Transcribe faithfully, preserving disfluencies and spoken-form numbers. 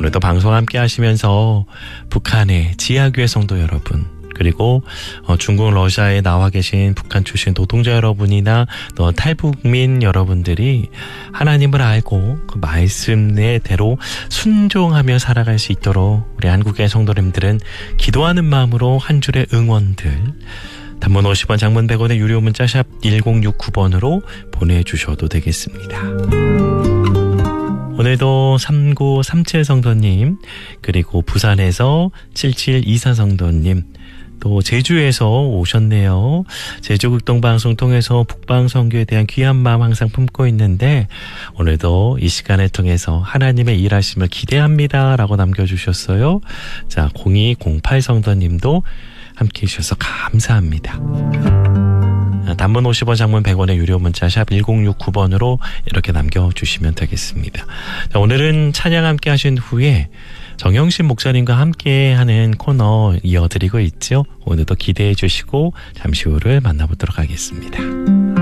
오늘도 방송 함께 하시면서 북한의 지하교회 성도 여러분, 그리고 어, 중국 러시아에 나와 계신 북한 출신 노동자 여러분이나 또 탈북민 여러분들이 하나님을 알고 그 말씀대로 순종하며 살아갈 수 있도록 우리 한국의 성도님들은 기도하는 마음으로 한 줄의 응원들, 단문 오십 원, 장문 백 원의 유료 문자 샵 일공육구 번으로 보내주셔도 되겠습니다. 오늘도 삼구삼칠 성도님, 그리고 부산에서 칠칠이사 성도님, 또 제주에서 오셨네요. 제주 극동방송 통해서 북방선교에 대한 귀한 마음 항상 품고 있는데 오늘도 이 시간을 통해서 하나님의 일하심을 기대합니다 라고 남겨주셨어요. 자, 공이공팔 성도님도 함께 해주셔서 감사합니다. 단문 오십 원, 장문 백 원의 유료 문자 샵 일공육구 번으로 이렇게 남겨주시면 되겠습니다. 자, 오늘은 찬양 함께 하신 후에 정영신 목사님과 함께하는 코너 이어드리고 있죠. 오늘도 기대해 주시고 잠시 후를 만나보도록 하겠습니다.